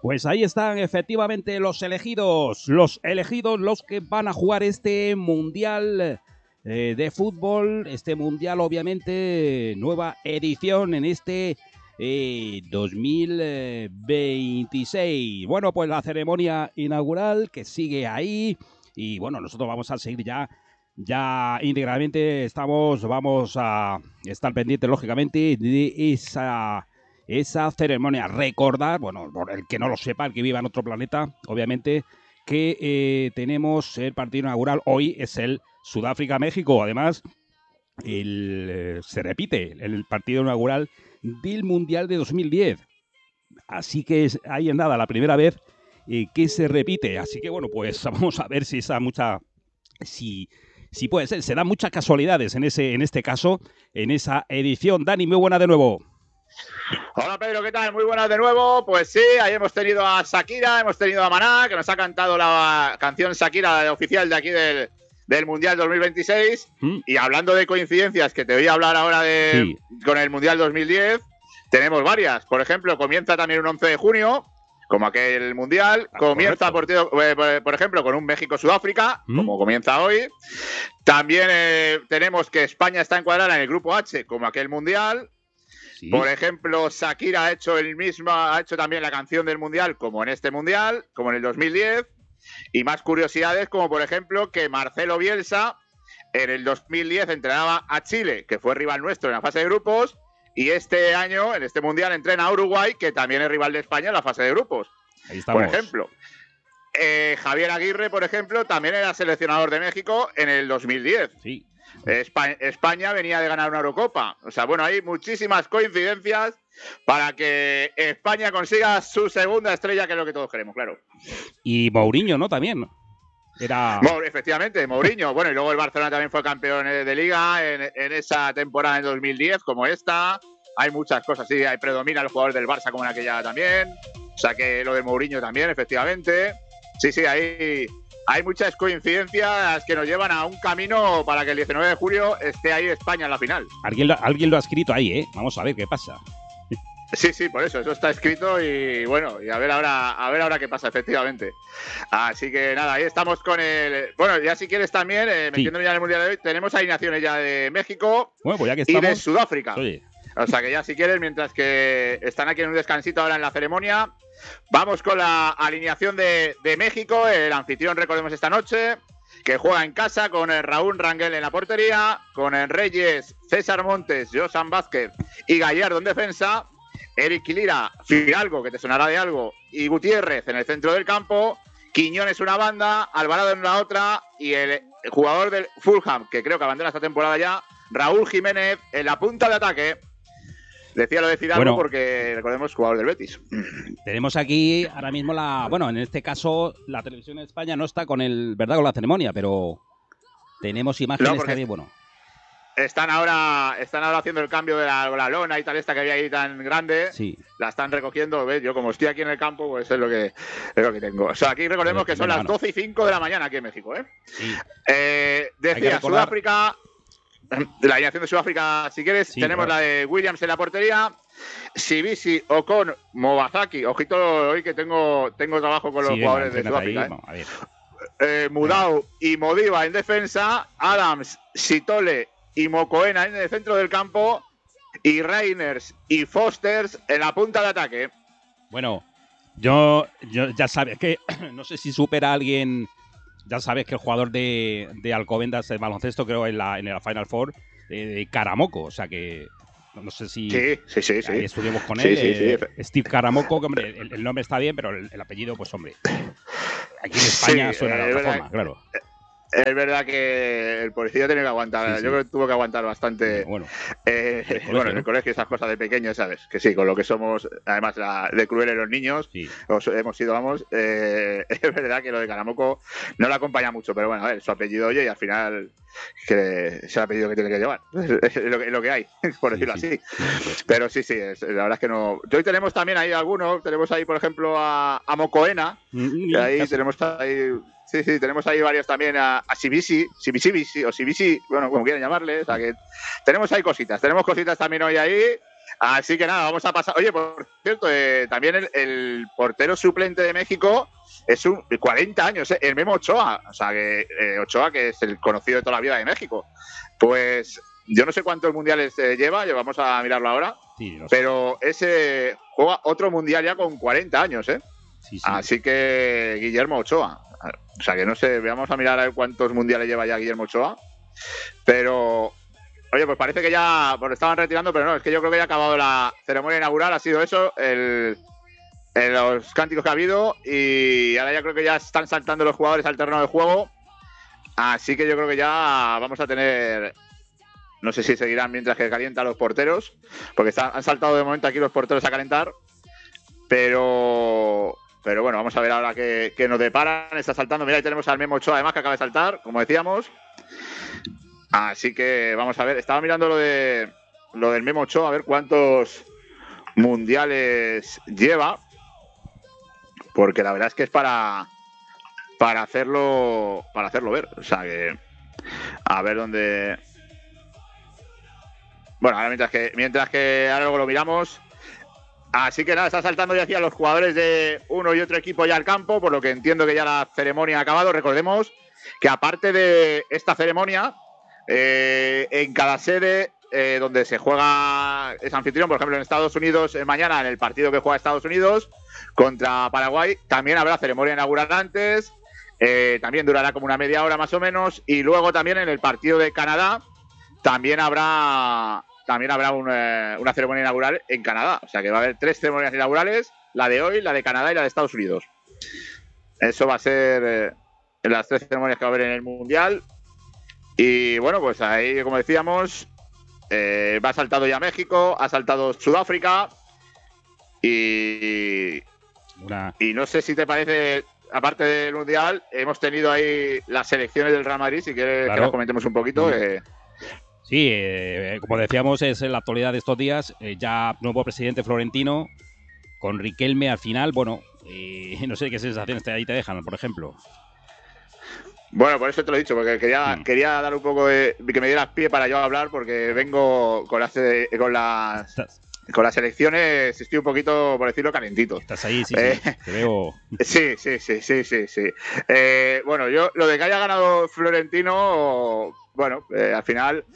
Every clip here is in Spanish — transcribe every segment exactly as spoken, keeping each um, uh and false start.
Pues ahí están efectivamente los elegidos, los elegidos, los que van a jugar este Mundial eh, de Fútbol, este Mundial obviamente, nueva edición en este eh, dos mil veintiséis. Bueno, pues la ceremonia inaugural que sigue ahí y bueno, nosotros vamos a seguir ya, ya íntegramente, estamos, vamos a estar pendientes lógicamente de esa... esa ceremonia. Recordar, bueno, por el que no lo sepa, el que viva en otro planeta, obviamente, que eh, tenemos el partido inaugural. Hoy es el Sudáfrica-México. Además, el, eh, se repite el partido inaugural del Mundial de dos mil diez. Así que es, ahí en nada, la primera vez eh, que se repite. Así que, bueno, pues vamos a ver si esa mucha... si si puede ser. Se dan muchas casualidades en, ese, en este caso, en esa edición. Dani, muy buena de nuevo. Hola Pedro, ¿qué tal? Muy buenas de nuevo. Pues sí, ahí hemos tenido a Shakira, hemos tenido a Maná, que nos ha cantado la canción Shakira oficial de aquí del, del Mundial dos mil veintiséis. ¿Mm? Y hablando de coincidencias, que te voy a hablar ahora de sí. con el Mundial dos mil diez, tenemos varias. Por ejemplo, comienza también un once de junio, como aquel Mundial. Ah, comienza, por, eh, por ejemplo, con un México-Sudáfrica, ¿Mm? como comienza hoy. También eh, tenemos que España está encuadrada en el Grupo H, como aquel Mundial. Sí. Por ejemplo, Shakira ha hecho el mismo, ha hecho también la canción del Mundial, como en este Mundial, como en el dos mil diez. Y más curiosidades, como por ejemplo que Marcelo Bielsa en el dos mil diez entrenaba a Chile, que fue rival nuestro en la fase de grupos, y este año, en este Mundial, entrena a Uruguay, que también es rival de España en la fase de grupos. Ahí estamos. Por ejemplo, eh, Javier Aguirre, por ejemplo, también era seleccionador de México en el dos mil diez. Sí. España, España venía de ganar una Eurocopa. O sea, bueno, hay muchísimas coincidencias para que España consiga su segunda estrella, que es lo que todos queremos, claro. Y Mourinho, ¿no? También. Era... Efectivamente, Mourinho. Bueno, y luego el Barcelona también fue campeón de Liga en, en esa temporada en dos mil diez, como esta. Hay muchas cosas, sí, hay predomina los jugadores del Barça como en aquella también. O sea que lo de Mourinho también, efectivamente. Sí, sí, hay... Hay muchas coincidencias que nos llevan a un camino para que el diecinueve de julio esté ahí España en la final. Alguien lo, alguien lo ha escrito ahí, ¿eh? Vamos a ver qué pasa. Sí, sí, por eso, eso está escrito y bueno, y a ver ahora, a ver ahora qué pasa, efectivamente. Así que nada, ahí estamos con el... Bueno, ya si quieres también, eh, metiéndome sí. ya en el Mundial de hoy, tenemos alineaciones ya de México bueno, pues ya que estamos... y de Sudáfrica. Oye. O sea que ya si quieres, mientras que están aquí en un descansito ahora en la ceremonia, vamos con la alineación de, de México, el anfitrión, recordemos, esta noche, que juega en casa con el Raúl Rangel en la portería, con el Reyes, César Montes, Josan Vázquez y Gallardo en defensa, Eric Lira, Fidalgo, que te sonará de algo, y Gutiérrez en el centro del campo, Quiñones una banda, Alvarado en la otra, y el, el jugador del Fulham, que creo que abandona esta temporada ya, Raúl Jiménez, en la punta de ataque. Decía lo de Fidalgo bueno, porque, recordemos, jugador del Betis. Tenemos aquí ahora mismo la... Bueno, en este caso, la televisión de España no está con el verdad con la ceremonia, pero tenemos imágenes no, que bueno. Están ahora, están ahora haciendo el cambio de la, la lona y tal, esta que había ahí tan grande. Sí. La están recogiendo, ¿ves? Yo como estoy aquí en el campo, pues es lo que, es lo que tengo. O sea, aquí recordemos que son las doce y cinco de la mañana aquí en México, ¿eh? Sí. eh decía, Sudáfrica... La alineación de Sudáfrica, si quieres, sí, tenemos claro. la de Williams en la portería, Sibisi, Ocon, Mobazaki. Ojito hoy que tengo, tengo trabajo con los sí, jugadores de Sudáfrica. Ahí, ¿eh? A ver. Eh, Mudau y Modiva en defensa, Adams, Sitole y Mocoena en el centro del campo, y Reiners y Fosters en la punta de ataque. Bueno, yo, yo ya sabes que no sé si supera a alguien. Ya sabes que el jugador de, de Alcobendas de baloncesto, creo, en la, en la Final Four, eh, de Caramoco. O sea que no sé si sí, sí, sí, sí. estuvimos con sí, él. Sí, eh, sí. Steve Caramoco, que hombre, el, el nombre está bien, pero el, el apellido, pues hombre. Aquí en España sí, suena de otra forma, claro. Es verdad que el policía tiene que aguantar. Sí, sí. Yo creo que tuvo que aguantar bastante. Bueno, eh, en el bueno, en el colegio, esas cosas de pequeños, ¿sabes? Que sí, con lo que somos, además la, de crueles los niños, sí. os, hemos sido, vamos. Eh, es verdad que lo de Caramoco no lo acompaña mucho, pero bueno, a ver, su apellido, oye, y al final que es el apellido que tiene que llevar. Es lo que, es lo que hay, por decirlo sí, sí. así. Pero sí, sí, es, la verdad es que no. Hoy tenemos también ahí algunos. Tenemos ahí, por ejemplo, a, a Mocoena. Mm, ahí casi. tenemos ahí. Sí, sí, tenemos ahí varios también a, a Sibisi, Sibisi o Sibisi, bueno, como quieran llamarle. O sea que tenemos ahí cositas, tenemos cositas también hoy ahí. Así que nada, vamos a pasar. Oye, por cierto, eh, también el, el portero suplente de México es un cuarenta años, eh, el Memo Ochoa. O sea, que eh, Ochoa, que es el conocido de toda la vida de México. Pues yo no sé cuántos mundiales eh, lleva, vamos a mirarlo ahora. Sí, no sé. Pero ese juega otro mundial ya con cuarenta años, ¿eh? Sí, sí. Así que Guillermo Ochoa. O sea, que no sé, vamos a mirar a ver cuántos mundiales lleva ya Guillermo Ochoa. Pero, oye, pues parece que ya pues estaban retirando, pero no, es que yo creo que ya ha acabado la ceremonia inaugural, ha sido eso, el, el, los cánticos que ha habido, y ahora ya creo que ya están saltando los jugadores al terreno de juego. Así que yo creo que ya vamos a tener, no sé si seguirán mientras que calientan los porteros, porque están, han saltado de momento aquí los porteros a calentar, pero... Pero bueno, vamos a ver ahora qué, qué nos deparan. Está saltando. Mira, ahí tenemos al Memo Ochoa, además, que acaba de saltar, como decíamos. Así que vamos a ver. Estaba mirando lo de lo del Memo Ochoa, a ver cuántos mundiales lleva. Porque la verdad es que es para, para hacerlo para hacerlo ver. O sea que. A ver dónde. Bueno, ahora mientras que, mientras que ahora luego lo miramos. Así que nada, está saltando ya hacia los jugadores de uno y otro equipo ya al campo, por lo que entiendo que ya la ceremonia ha acabado. Recordemos que aparte de esta ceremonia, eh, en cada sede eh, donde se juega es anfitrión, por ejemplo en Estados Unidos, eh, mañana en el partido que juega Estados Unidos contra Paraguay, también habrá ceremonia inaugural antes, eh, también durará como una media hora más o menos, y luego también en el partido de Canadá también habrá... También habrá una, una ceremonia inaugural en Canadá. O sea que va a haber tres ceremonias inaugurales, la de hoy, la de Canadá y la de Estados Unidos. Eso va a ser eh, las tres ceremonias que va a haber en el Mundial. Y bueno, pues ahí, como decíamos, eh, va saltado ya México, ha saltado Sudáfrica. Y, una... y no sé si te parece, aparte del Mundial, hemos tenido ahí las selecciones del Real Madrid, si quieres claro. que las comentemos un poquito. Eh, Sí, eh, como decíamos, es en la actualidad de estos días, eh, ya nuevo presidente Florentino, con Riquelme al final, bueno, eh, no sé qué sensaciones te, ahí te dejan, por ejemplo. Bueno, por eso te lo he dicho, porque quería, mm. quería dar un poco de... que me dieras pie para yo hablar, porque vengo con las, con las, ¿Estás? con las elecciones, estoy un poquito, por decirlo, calentito. Estás ahí, sí, eh, sí, te veo... Sí, sí, sí, sí, sí, sí. Eh, bueno, yo, lo de que haya ganado Florentino... Bueno, eh, al final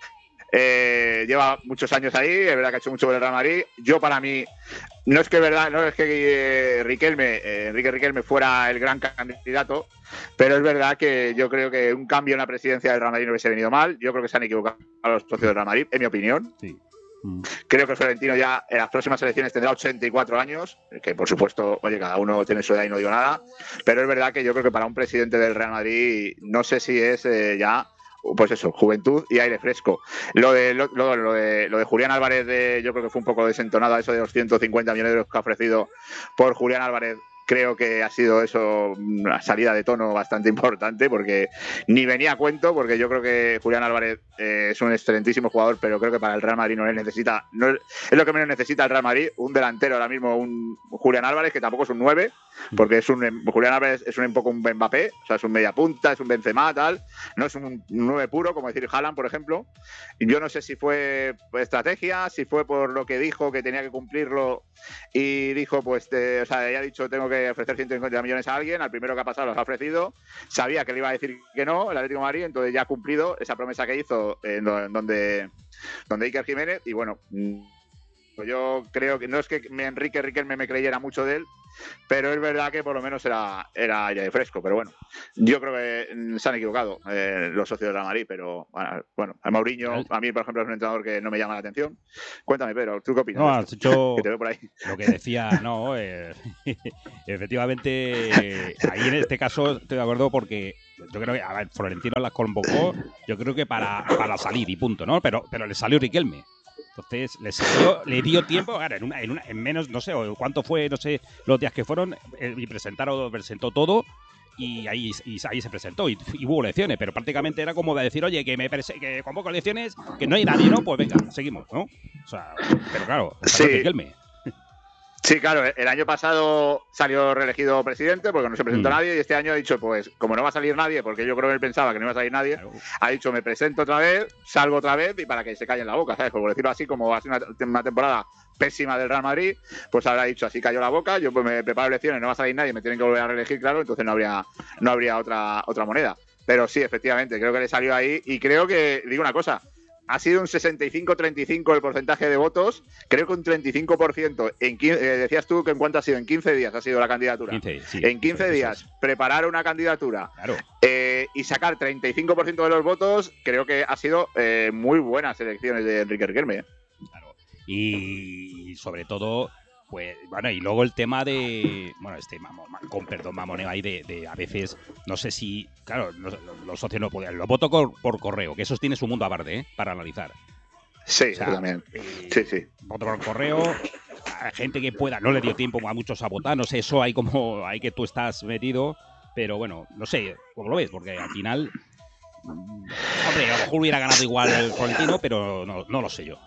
eh, lleva muchos años ahí, es verdad que ha hecho mucho por el Real Madrid. Yo, para mí, no es que verdad, no es que eh, Riquelme, eh, Enrique Riquelme fuera el gran candidato, pero es verdad que yo creo que un cambio en la presidencia del Real Madrid no hubiese venido mal. Yo creo que se han equivocado los socios del Real Madrid, en mi opinión. Sí. Mm. Creo que Florentino ya en las próximas elecciones tendrá ochenta y cuatro años, que por supuesto, oye, cada uno tiene su edad y no digo nada, pero es verdad que yo creo que para un presidente del Real Madrid, no sé si es eh, ya... Pues eso, juventud y aire fresco. Lo de lo, lo, lo de lo de Julián Álvarez, de, yo creo que fue un poco desentonado eso de los ciento cincuenta millones de euros que ha ofrecido por Julián Álvarez. Creo que ha sido eso una salida de tono bastante importante, porque ni venía a cuento, porque yo creo que Julián Álvarez eh, es un excelentísimo jugador, pero creo que para el Real Madrid no le necesita, no es, es lo que menos necesita el Real Madrid, un delantero ahora mismo, un Julián Álvarez, que tampoco es un nueve, porque es un Julián Álvarez es un, un poco un Mbappé, o sea, es un media punta, es un Benzema, tal, no es un nueve puro, como decir Haaland, por ejemplo. Y yo no sé si fue estrategia, si fue por lo que dijo, que tenía que cumplirlo, y dijo, pues, te, o sea, ya ha dicho, tengo que ofrecer ciento cincuenta millones a alguien, al primero que ha pasado los ha ofrecido, sabía que le iba a decir que no, el Atlético de Madrid, entonces ya ha cumplido esa promesa que hizo en donde, donde Iker Jiménez, y bueno, yo creo que no es que Enrique Riquelme me creyera mucho de él, pero es verdad que por lo menos era, era aire fresco, pero bueno, yo creo que se han equivocado eh, los socios de la Madrid, pero bueno, a Mourinho, a mí por ejemplo es un entrenador que no me llama la atención. Cuéntame, Pedro, ¿tú qué opinas? No, has hecho que te veo por ahí. Lo que decía, no, eh, efectivamente, eh, ahí en este caso estoy de acuerdo, porque yo creo que a ver, Florentino las convocó, yo creo que para, para salir y punto, ¿no? Pero, pero le salió Riquelme. Entonces le salió, le dio tiempo, claro, en, una, en, una, en menos, no sé, cuánto fue, no sé, los días que fueron, y presentaron, presentó todo, y ahí, y ahí se presentó, y, y hubo elecciones, pero prácticamente era como de decir, oye, que me que convoco elecciones, que no hay nadie, ¿no? Pues venga, seguimos, ¿no? O sea, pero claro, sí. Riquelme. Sí, claro, el año pasado salió reelegido presidente porque no se presentó mm. nadie y este año ha dicho, pues, como no va a salir nadie, porque yo creo que él pensaba que no iba a salir nadie, claro. Ha dicho, me presento otra vez, salgo otra vez y para que se callen la boca, ¿sabes? Por decirlo así, como ha sido una, una temporada pésima del Real Madrid, pues habrá dicho, así cayó la boca, yo pues me preparo elecciones, no va a salir nadie, me tienen que volver a reelegir, claro, entonces no habría, no habría otra, otra moneda. Pero sí, efectivamente, creo que le salió ahí y creo que, digo una cosa, ha sido un sesenta y cinco treinta y cinco el porcentaje de votos, creo que un treinta y cinco por ciento, en quince, eh, decías tú que en cuánto ha sido, en quince días ha sido la candidatura. quince, sí, en quince días, es. preparar una candidatura claro. eh, y sacar treinta y cinco por ciento de los votos, creo que ha sido eh, muy buenas elecciones de Enrique Riquelme. Claro. Y sobre todo, pues, bueno, y luego el tema de, bueno, este, mamón, con perdón, mamoneo ahí de, de a veces, no sé si, claro, los, los socios no podían, lo voto por, por correo, que eso tiene su mundo aparte, ¿eh? Para analizar. Sí, o sea, también. Eh, sí, sí. Voto por correo, a gente que pueda, no le dio tiempo a muchos a votar, no sé, eso hay como, hay que tú estás metido, pero bueno, no sé, ¿cómo lo ves? Porque al final, hombre, a lo mejor hubiera ganado igual el Florentino, pero no, no lo sé yo.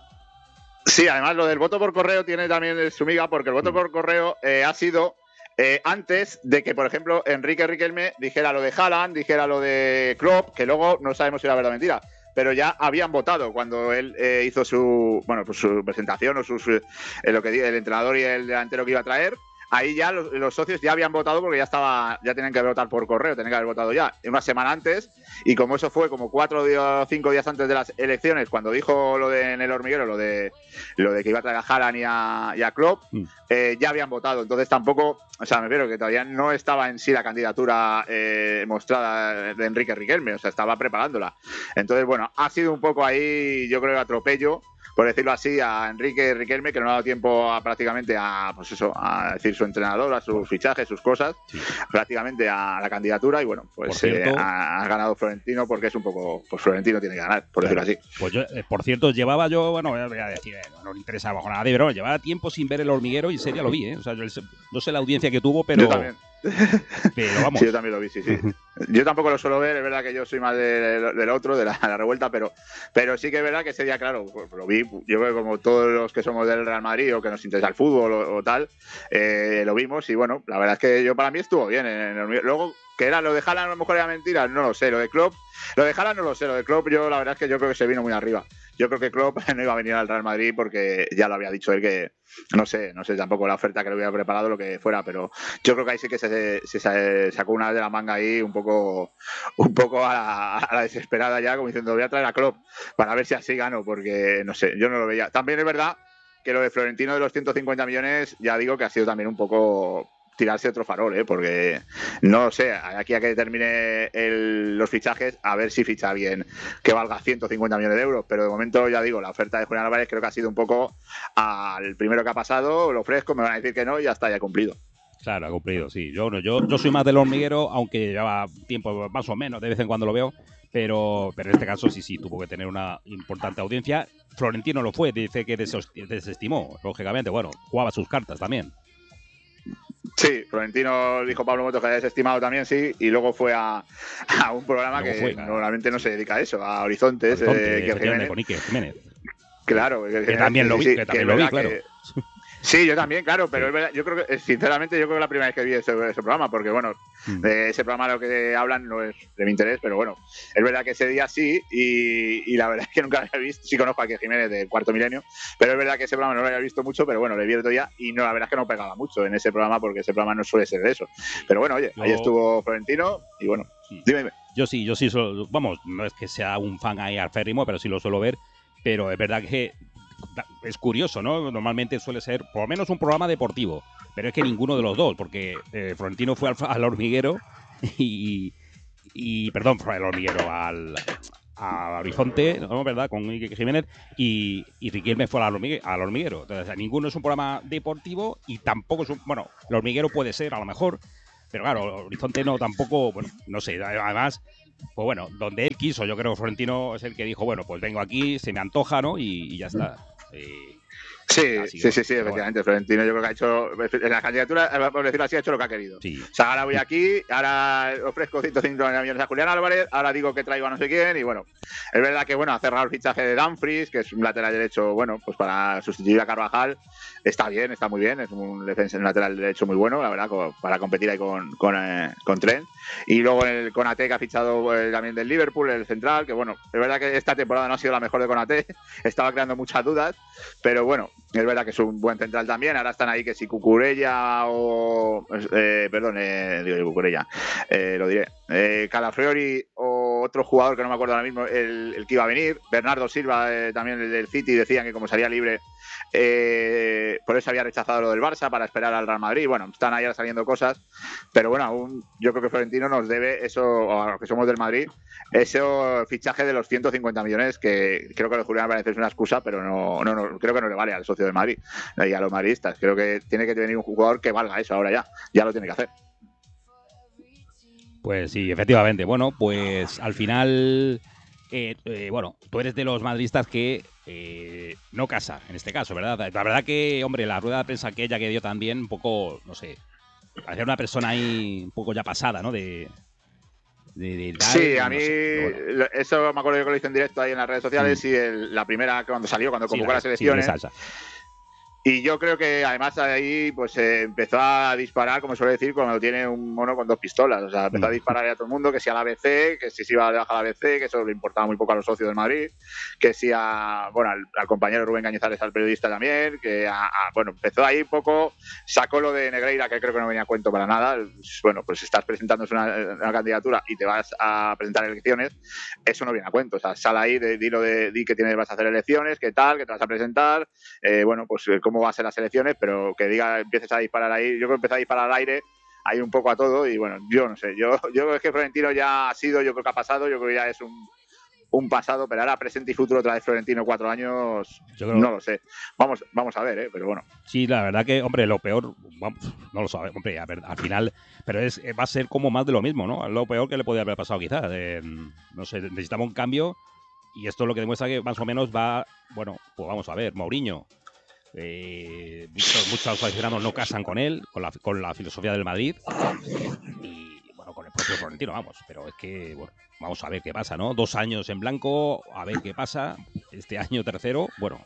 Sí, además lo del voto por correo tiene también su miga, porque el voto por correo eh, ha sido eh, antes de que, por ejemplo, Enrique Riquelme dijera lo de Haaland, dijera lo de Klopp, que luego no sabemos si era verdad o mentira, pero ya habían votado cuando él eh, hizo su, bueno, pues su presentación o sus, eh, lo que el entrenador y el delantero que iba a traer. Ahí ya los, los socios ya habían votado porque ya estaba, ya tenían que votar por correo, tenían que haber votado ya una semana antes, y como eso fue como cuatro o cinco días antes de las elecciones, cuando dijo lo de en el hormiguero, lo de lo de que iba a traer a Haaland y a, y a Klopp, mm. eh, ya habían votado, entonces tampoco, o sea, me refiero que todavía no estaba en sí la candidatura eh, mostrada de Enrique Riquelme, o sea, estaba preparándola. Entonces, bueno, ha sido un poco ahí, yo creo que atropello, por decirlo así, a Enrique Riquelme, que no ha dado tiempo a, prácticamente a, pues eso, a decir su entrenador, a sus fichajes, sus cosas, sí. prácticamente a la candidatura, y bueno, pues cierto, eh, ha, ha ganado Florentino porque es un poco, pues Florentino tiene que ganar, por claro. decirlo así. Pues yo, eh, por cierto, llevaba yo, bueno, voy a decir, eh, no le interesaba nada de verano, llevaba tiempo sin ver El Hormiguero y en serio lo vi, ¿eh? O sea, yo, no sé la audiencia que tuvo, pero... Yo también. Pero vamos. Sí, yo también lo vi, sí, sí. Yo tampoco lo suelo ver, es verdad que yo soy más del de, de otro, de la, de la revuelta, pero, pero sí que es verdad que ese día, claro, pues, lo vi, yo creo que como todos los que somos del Real Madrid o que nos interesa el fútbol o, o tal, eh, lo vimos y bueno, la verdad es que yo para mí estuvo bien. En el, luego, que era lo de Haaland, a lo mejor era mentira, no lo sé, lo de Klopp, lo de Haaland no lo sé, lo de Klopp yo la verdad es que yo creo que se vino muy arriba. Yo creo que Klopp no iba a venir al Real Madrid porque ya lo había dicho él que, no sé, no sé tampoco la oferta que le hubiera preparado, lo que fuera, pero yo creo que ahí sí que se, se, se sacó una de la manga ahí un poco un poco a la, a la desesperada ya, como diciendo, voy a traer a Klopp para ver si así gano, porque no sé, yo no lo veía. También es verdad que lo de Florentino de los ciento cincuenta millones, ya digo que ha sido también un poco... tirarse otro farol, ¿eh? Porque no sé, aquí a que termine el, los fichajes, a ver si ficha bien que valga ciento cincuenta millones de euros, pero de momento ya digo, la oferta de Julián Álvarez creo que ha sido un poco al primero que ha pasado, lo ofrezco, me van a decir que no y ya está, ya ha cumplido. Claro, ha cumplido, sí. Yo, yo, yo soy más del Hormiguero, aunque lleva tiempo más o menos, de vez en cuando lo veo, pero, pero en este caso sí, sí, tuvo que tener una importante audiencia. Florentino lo fue, dice que desestimó, lógicamente, bueno, jugaba sus cartas también. Sí, Florentino dijo Pablo Motos que había desestimado también, sí, y luego fue a, a un programa luego que fue, claro. normalmente no se dedica a eso, a Horizontes, Horizonte, eh, que Jiménez. Con Iker Jiménez. Claro, que, que también lo vi, sí, que también que lo vi, claro. Que, sí, yo también, claro, pero sí. es verdad, yo creo que, sinceramente, yo creo que es la primera vez que vi ese, ese programa, porque bueno, mm. de ese programa lo que hablan no es de mi interés, pero bueno, es verdad que ese día sí, y, y la verdad es que nunca lo había visto, sí conozco a Iker Jiménez del Cuarto Milenio, pero es verdad que ese programa no lo había visto mucho, pero bueno, lo vi el otro día y no, la verdad es que no pegaba mucho en ese programa, porque ese programa no suele ser de eso. Pero bueno, oye, yo... ahí estuvo Florentino y bueno, sí. dime, dime. Yo sí, yo sí, solo, vamos, no es que sea un fan ahí aférrimo, pero sí lo suelo ver, pero es verdad que es curioso, ¿no? Normalmente suele ser por lo menos un programa deportivo, pero es que ninguno de los dos, porque eh, Florentino fue al, al hormiguero y, y perdón, fue al hormiguero, al, al Horizonte, ¿no? ¿Verdad? Con Iker Jiménez y, y Riquelme fue al hormiguero. Al hormiguero. Entonces, o sea, ninguno es un programa deportivo y tampoco es un... Bueno, el hormiguero puede ser, a lo mejor, pero claro, Horizonte no, tampoco, bueno, no sé, además... Pues bueno, donde él quiso, yo creo que Florentino es el que dijo, bueno, pues vengo aquí, se me antoja, ¿no? Y, y ya está. Eh, Sí, sí, sí, sí, efectivamente. Bueno. Florentino yo creo que ha hecho, en la candidatura, por decirlo así, ha hecho lo que ha querido. Sí. O sea, ahora voy aquí, ahora ofrezco ciento cincuenta millones a Julián Álvarez, ahora digo que traigo a no sé quién, y bueno, es verdad que bueno, ha cerrado el fichaje de Dumfries, que es un lateral derecho, bueno, pues para sustituir a Carvajal, está bien, está muy bien, es un defensa, un lateral derecho muy bueno, la verdad, para competir ahí con, con, eh, con Trent. Y luego el Konaté, que ha fichado eh, también del Liverpool, el central, que bueno, es verdad que esta temporada no ha sido la mejor de Konaté, estaba creando muchas dudas, pero bueno, es verdad que es un buen central también. Ahora están ahí que si Cucurella o... Eh, perdón, eh, digo Cucurella, eh, lo diré. Eh, Calafiori o otro jugador que no me acuerdo ahora mismo, el, el que iba a venir. Bernardo Silva, eh, también el del City, decían que como salía libre, eh, por eso había rechazado lo del Barça para esperar al Real Madrid. Bueno, están ahí saliendo cosas, pero bueno, aún yo creo que Florentino nos debe eso, a los que somos del Madrid, ese fichaje de los ciento cincuenta millones, que creo que lo de Julián Álvarez es una excusa, pero no, no, no creo que no le vale al socio del Madrid y a los madridistas. Creo que tiene que venir un jugador que valga eso ahora ya, ya lo tiene que hacer. Pues sí, efectivamente. Bueno, pues al final, eh, eh, bueno, tú eres de los madridistas que eh, no casa, en este caso, ¿verdad? La verdad que, hombre, la rueda de prensa aquella que dio también un poco, no sé, parecía una persona ahí un poco ya pasada, ¿no? De, de, de edad, sí, a no mí sé, bueno. Eso me acuerdo yo que lo hice en directo ahí en las redes sociales, mm. y el, la primera cuando salió, cuando convocó sí, la, las elecciones. Sí, salsa. Y yo creo que además ahí pues eh, empezó a disparar, como suele decir, cuando tiene un mono con dos pistolas. O sea, empezó mm. a disparar a todo el mundo, que si a la B C, que si se iba a bajar a la B C, que eso le importaba muy poco a los socios del Madrid, que si a, bueno, al, al compañero Rubén Cañizares, al periodista también, que a, a, bueno, empezó ahí un poco, sacó lo de Negreira, que creo que no venía a cuento para nada. Bueno, pues estás presentándose una, una candidatura y te vas a presentar elecciones, eso no viene a cuento. O sea, sal ahí, de, di lo de, di que tienes, vas a hacer elecciones, qué tal, que te vas a presentar, eh, bueno, pues cómo va a ser las elecciones, pero que diga, empieces a disparar ahí, yo creo que empecé a disparar al aire ahí un poco a todo, y bueno, yo no sé, yo, yo creo que Florentino ya ha sido, yo creo que ha pasado, yo creo que ya es un, un pasado, pero ahora presente y futuro otra vez Florentino cuatro años, yo creo, no lo sé, vamos, vamos a ver, ¿eh? Pero bueno. Sí, la verdad que, hombre, lo peor, vamos, no lo sabe, hombre, a ver, al final, pero es va a ser como más de lo mismo, ¿no? Lo peor que le podría haber pasado quizás, eh, no sé, necesitamos un cambio, y esto es lo que demuestra que más o menos va, bueno, pues vamos a ver, Mourinho. Eh, muchos, muchos aficionados no casan con él, con la, con la filosofía del Madrid y bueno, con el propio Florentino, vamos, pero es que, bueno, vamos a ver qué pasa, ¿no? Dos años en blanco, a ver qué pasa, este año tercero, bueno.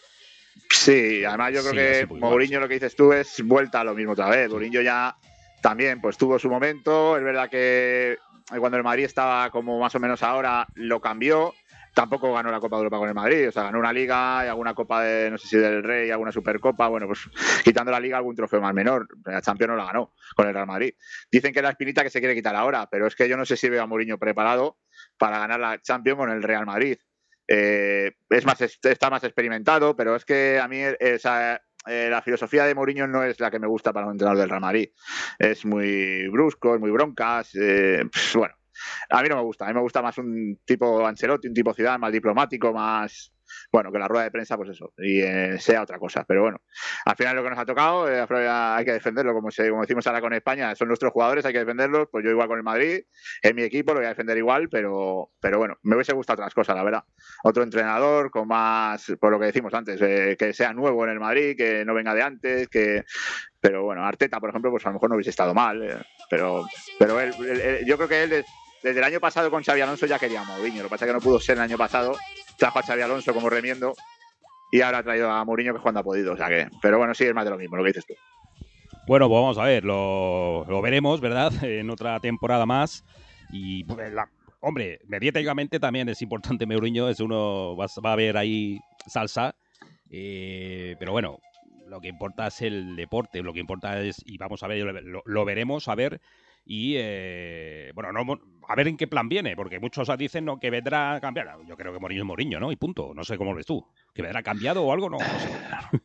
Sí, además yo creo sí, que Mourinho, igual, lo que dices tú, es vuelta a lo mismo otra vez. Sí. Mourinho ya también pues tuvo su momento, es verdad que cuando el Madrid estaba como más o menos ahora, lo cambió. Tampoco ganó la Copa de Europa con el Madrid, o sea, ganó una Liga y alguna Copa de, no sé si del Rey, alguna Supercopa, bueno, pues quitando la Liga algún trofeo más menor, la Champions no la ganó con el Real Madrid. Dicen que es la espinita que se quiere quitar ahora, pero es que yo no sé si veo a Mourinho preparado para ganar la Champions con el Real Madrid. Eh, es más, está más experimentado, pero es que a mí esa, eh, la filosofía de Mourinho no es la que me gusta para un entrenador del Real Madrid. Es muy brusco, es muy broncas, eh, pues, bueno. A mí no me gusta, a mí me gusta más un tipo Ancelotti, un tipo Zidane, más diplomático, más, bueno, que la rueda de prensa, pues eso, y eh, sea otra cosa. Pero bueno, al final lo que nos ha tocado, eh, hay que defenderlo, como, se, como decimos ahora con España, son nuestros jugadores, hay que defenderlos, pues yo igual con el Madrid, en mi equipo lo voy a defender igual, pero, pero bueno, me hubiese gustado otras cosas, la verdad. Otro entrenador con más, por lo que decimos antes, eh, que sea nuevo en el Madrid, que no venga de antes, que... Pero bueno, Arteta, por ejemplo, pues a lo mejor no hubiese estado mal, eh, pero, pero él, él, él, yo creo que él... Desde el año pasado con Xabi Alonso ya quería a Mourinho. Lo que pasa es que no pudo ser el año pasado. Trajo a Xabi Alonso como remiendo y ahora ha traído a Mourinho, que cuando ha podido. O sea que, pero bueno, sí, es más de lo mismo, lo que dices tú. Bueno, pues vamos a ver, lo, lo veremos, ¿verdad? En otra temporada más. Y, pues, la, hombre, mediáticamente también es importante Mourinho. Es uno, va, va a haber ahí salsa. Eh, pero bueno, lo que importa es el deporte. Lo que importa es, y vamos a ver, lo, lo veremos, a ver. Y, eh, bueno, no, a ver en qué plan viene, porque muchos dicen no, que vendrá a cambiar. Yo creo que Mourinho es Mourinho, ¿no? Y punto. No sé cómo lo ves tú. ¿Que vendrá cambiado o algo? No, no sé.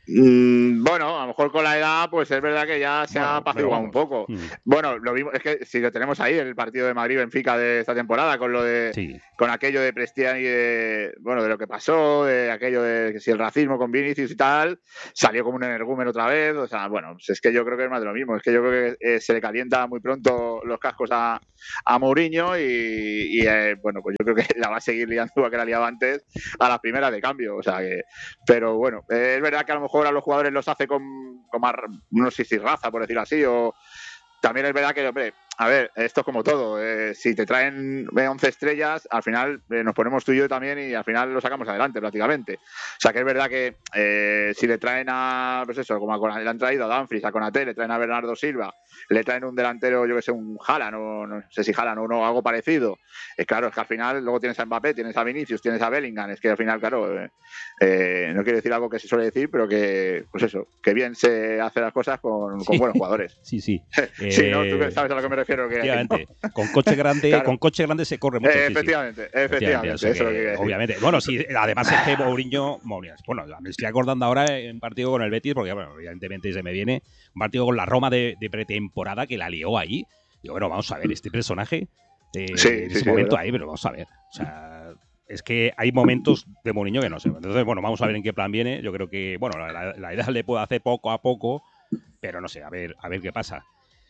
Mm, bueno, a lo mejor con la edad, pues es verdad que ya se Bueno, ha apaciguado un poco. Mm. Bueno, lo mismo, es que si lo tenemos ahí, el partido de Madrid-Benfica de esta temporada, con lo de Sí. con aquello de Prestiani, de, bueno, de lo que pasó, de aquello de que si el racismo con Vinicius y tal, salió como un energúmeno otra vez. O sea, bueno, pues es que yo creo que es más de lo mismo. Es que yo creo que eh, se le calienta muy pronto los cascos a, a Mourinho y, y eh, bueno, pues yo creo que la va a seguir liando igual que la liaba antes a las primeras de cambio. O sea que, pero bueno, eh, es verdad que a lo mejor a los jugadores los hace con, con más, no sé si raza, por decirlo así, o también es verdad que, hombre, a ver, esto es como todo. Eh, si te traen once estrellas, al final eh, nos ponemos tú y yo también y al final lo sacamos adelante prácticamente. O sea que es verdad que eh, si le traen a, pues eso, como a, le han traído a Dumfries, a Konaté, le traen a Bernardo Silva, le traen un delantero, yo que sé, un Haaland, o no sé si Haaland o no, algo parecido. Es eh, claro, es que al final luego tienes a Mbappé, tienes a Vinicius, tienes a Bellingham. Es que al final, claro, eh, eh, no quiero decir algo que se suele decir, pero que, pues eso, que bien se hace las cosas con, Sí. con buenos jugadores. Sí, sí. Sí, eh, ¿no? Tú sabes a lo que me refiero. Que, efectivamente. ¿No? Con coche grande, claro. Con coche grande se corre mucho. Eh, sí, efectivamente, sí. efectivamente, efectivamente. O sea eso que, es lo que decir. obviamente. Bueno, sí, además es que Mourinho, Mourinho, bueno, me estoy acordando ahora en un partido con el Betis, porque bueno, evidentemente se me viene un partido con la Roma de, de pretemporada que la lió ahí. Y bueno, vamos a ver, este personaje, eh, sí, en ese sí, momento sí, ahí, pero vamos a ver. O sea, es que hay momentos de Mourinho que no sé. Entonces, bueno, vamos a ver en qué plan viene. Yo creo que, bueno, la, la edad le puede hacer poco a poco, pero no sé, a ver, a ver qué pasa.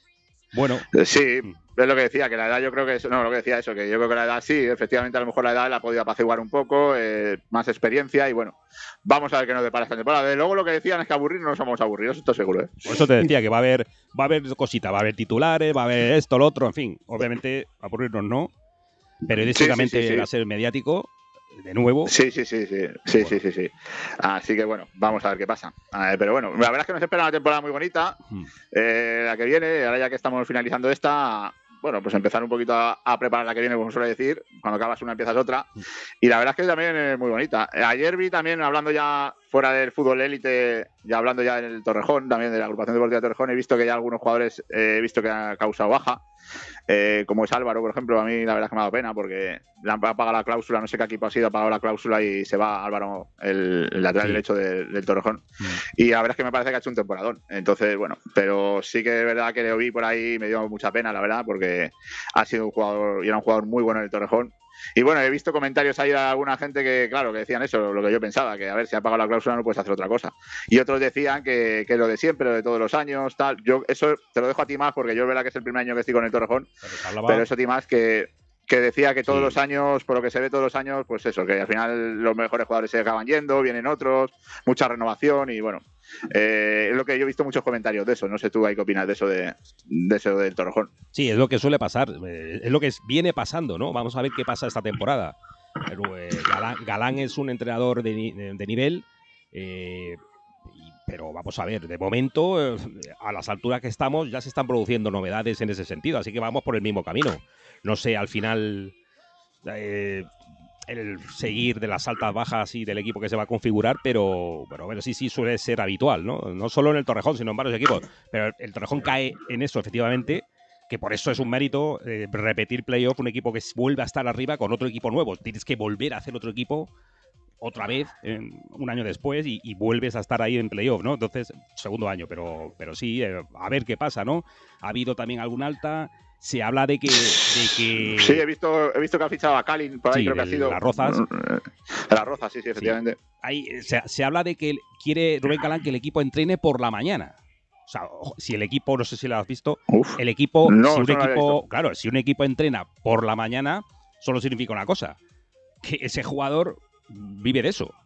Bueno. Sí, es lo que decía, que la edad yo creo que eso, no, lo que decía eso, que yo creo que la edad sí, efectivamente a lo mejor la edad la ha podido apaciguar un poco, eh, más experiencia y bueno, vamos a ver qué nos depara esta temporada. De luego lo que decían es que aburrir no somos aburridos, esto seguro, ¿eh? Por eso te decía que va a haber, va a haber cositas, va a haber titulares, va a haber esto, lo otro, en fin, obviamente aburrirnos no, periodísticamente sí, sí, sí, sí. va a ser mediático. De nuevo. Sí, sí, sí, sí, sí, bueno. sí, sí, sí. Así que bueno, vamos a ver qué pasa. Eh, pero bueno, la verdad es que nos espera una temporada muy bonita, hmm. eh, la que viene, ahora ya que estamos finalizando esta, bueno, pues empezar un poquito a, a preparar la que viene, como suele decir, cuando acabas una empiezas otra, y la verdad es que también es muy bonita. Ayer vi también, hablando ya fuera del fútbol élite, ya hablando ya del Torrejón, también de la agrupación deportiva Torrejón, he visto que ya algunos jugadores, eh, he visto que ha causado baja. Eh, como es Álvaro, por ejemplo, a mí la verdad es que me ha dado pena porque le han pagado la cláusula, no sé qué equipo ha sido, ha pagado la cláusula y se va Álvaro, el, el lateral sí. derecho de, del Torrejón. Mm. Y la verdad es que me parece que ha hecho un temporadón. Entonces, bueno, pero sí que es verdad que le vi por ahí y me dio mucha pena, la verdad, porque ha sido un jugador y era un jugador muy bueno en el Torrejón. Y bueno, he visto comentarios ahí de alguna gente que, claro, que decían eso, lo que yo pensaba, que a ver, si ha pagado la cláusula no puedes hacer otra cosa. Y otros decían que, que lo de siempre, lo de todos los años, tal. Yo eso te lo dejo a ti más, porque yo es verdad que es el primer año que estoy con el Torrejón, pero, pero eso a ti más que, que decía que todos sí. los años, por lo que se ve todos los años, pues eso, que al final los mejores jugadores se acaban yendo, vienen otros, mucha renovación y bueno. Eh, es lo que yo he visto muchos comentarios de eso. No sé tú ahí qué opinas de eso de, de eso del Torrejón. Sí, es lo que suele pasar, eh, es lo que viene pasando, ¿no? Vamos a ver qué pasa esta temporada. Pero, eh, Galán, Galán es un entrenador de, de, de nivel, eh, y, pero vamos a ver, de momento, eh, a las alturas que estamos, ya se están produciendo novedades en ese sentido, así que vamos por el mismo camino. No sé, al final... Eh, el seguir de las altas bajas y del equipo que se va a configurar, pero, pero bueno, sí, sí suele ser habitual, ¿no? No solo en el Torrejón, sino en varios equipos. Pero el Torrejón cae en eso, efectivamente, que por eso es un mérito eh, repetir playoff, un equipo que vuelve a estar arriba con otro equipo nuevo. Tienes que volver a hacer otro equipo otra vez, eh, un año después, y, y vuelves a estar ahí en playoff, ¿no? Entonces, segundo año, pero, pero sí, eh, a ver qué pasa, ¿no? Ha habido también alguna alta... Se habla de que, de que... Sí, he visto, he visto que ha fichado a Kalin, por ahí sí, creo que ha sido... Las Rozas. Las Rozas, sí, sí, efectivamente. Sí. Ahí, se, se habla de que quiere Rubén Galán que el equipo entrene por la mañana. O sea, si el equipo, no sé si lo has visto, Uf, el equipo, no, si un no equipo, claro, si un equipo entrena por la mañana, solo significa una cosa, que ese jugador vive de eso.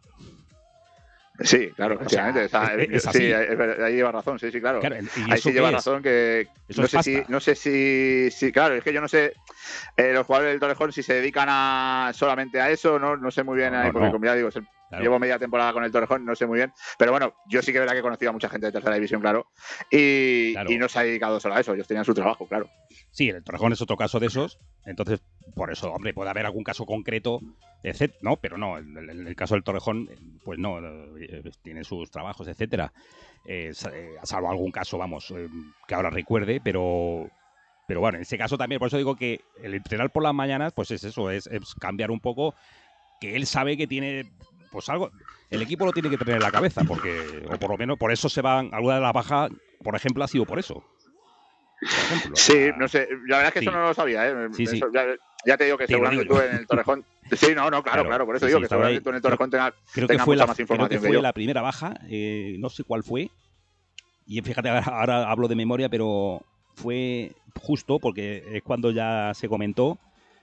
Sí, claro, efectivamente. O sea, es, es así. Sí, ahí lleva razón, sí, sí, claro. claro ahí sí lleva es? razón que no sé, si, no sé si, si, claro, es que yo no sé eh, los jugadores del Torrejón si se dedican a solamente a eso, no, no sé muy bien, no, ahí, no, porque no. como ya digo, claro. llevo media temporada con el Torrejón, no sé muy bien, pero bueno, yo sí que es verdad que he conocido a mucha gente de tercera división, claro, y, claro. y no se ha dedicado solo a eso, ellos tenían su trabajo, claro. Sí, el Torrejón es otro caso de esos, entonces, por eso, hombre, puede haber algún caso concreto, etcétera, no, pero no, en el, en el caso del Torrejón, pues no, eh, tiene sus trabajos, etcétera, eh, salvo algún caso, vamos, eh, que ahora recuerde, pero... Pero bueno, en ese caso también, por eso digo que el entrenar por las mañanas, pues es eso, es, es cambiar un poco, que él sabe que tiene pues algo, el equipo lo tiene que tener en la cabeza, porque, o por lo menos por eso se van, alguna de las bajas, por ejemplo, ha sido por eso. Por ejemplo, sí, la... no sé, la verdad es que sí. eso no lo sabía, ¿eh? Sí, sí. Eso, ya, ya te digo que Digo, seguramente digo tú en el Torrejón. Sí, no, no, claro, claro, claro por eso sí, digo sí, que seguramente ahí. tú en el Torrejón creo, tengas, creo tengas que fue mucha la, más información creo que, que, fue yo. la primera baja, eh, no sé cuál fue. Y fíjate, ahora, ahora hablo de memoria, pero fue justo porque es cuando ya se comentó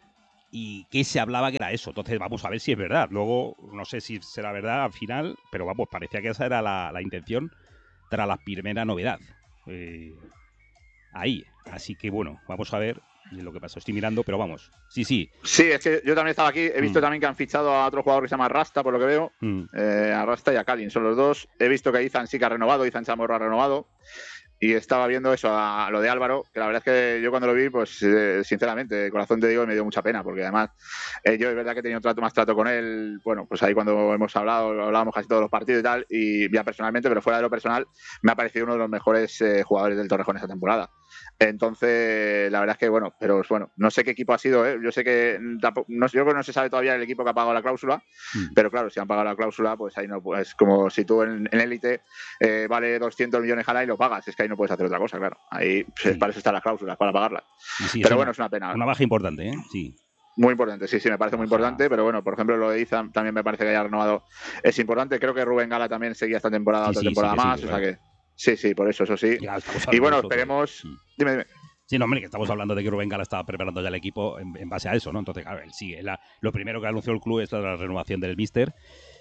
y que se hablaba que era eso. Entonces vamos a ver si es verdad. Luego no sé si será verdad al final, pero vamos, parecía que esa era la, la intención tras la primera novedad. Eh, ahí. Así que bueno, vamos a ver lo que pasa. Estoy mirando, pero vamos. Sí, sí. Sí, es que yo también estaba aquí. He visto mm. también que han fichado a otro jugador que se llama Rasta, por lo que veo. Mm. Eh, a Rasta y a Kalin son los dos. He visto que Izan sí que ha renovado, Izan Chamorro ha renovado. Y estaba viendo eso, a, a lo de Álvaro, que la verdad es que yo cuando lo vi, pues eh, sinceramente, de corazón te digo, me dio mucha pena, porque además eh, yo es verdad que he tenido un trato más trato con él, bueno, pues ahí cuando hemos hablado, hablábamos casi todos los partidos y tal, y ya personalmente, pero fuera de lo personal, me ha parecido uno de los mejores eh, jugadores del Torrejón esta temporada. Entonces, la verdad es que, bueno, pero bueno, no sé qué equipo ha sido, ¿eh? Yo sé que, tampoco, no, yo creo que no se sabe todavía el equipo que ha pagado la cláusula, mm. pero claro, si han pagado la cláusula, pues ahí no, pues como si tú en élite eh, vale doscientos millones al año y lo pagas, es que ahí no puedes hacer otra cosa, claro. Ahí pues, sí. Para eso están las cláusulas, para pagarlas. Sí, pero es bueno, una, es una pena. Una baja importante, ¿eh? Sí. Muy importante, sí, sí, me parece muy Ajá. importante, pero bueno, por ejemplo, lo de Izan también me parece que haya renovado. Es importante, creo que Rubén Gala también seguía esta temporada, sí, otra sí, temporada sí, más, sí, o sea que sí, sí, por eso, eso sí. Y bueno, esperemos. De... Dime, dime. Sí, no, hombre, que estamos hablando de que Rubén Gala estaba preparando ya el equipo en, en base a eso, ¿no? Entonces, claro, él sigue. La, lo primero que anunció el club es la renovación del míster.